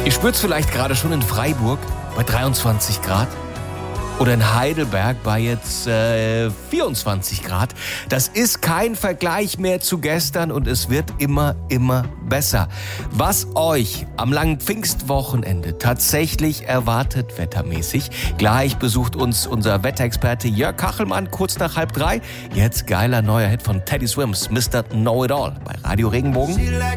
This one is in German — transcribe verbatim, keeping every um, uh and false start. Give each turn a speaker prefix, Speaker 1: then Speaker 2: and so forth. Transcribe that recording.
Speaker 1: Ihr spürt es vielleicht gerade schon in Freiburg bei dreiundzwanzig Grad oder in Heidelberg bei jetzt äh, vierundzwanzig Grad. Das ist kein Vergleich mehr zu gestern und es wird immer, immer besser. Was euch am langen Pfingstwochenende tatsächlich erwartet wettermäßig, gleich besucht uns unser Wetterexperte Jörg Kachelmann kurz nach halb drei. Jetzt geiler neuer Hit von Teddy Swims, Mister Know-It-All bei Radio Regenbogen.